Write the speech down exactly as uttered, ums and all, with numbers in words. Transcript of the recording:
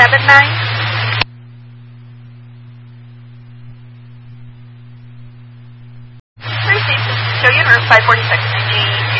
seven nine. Three seats. Show you in room five forty-six.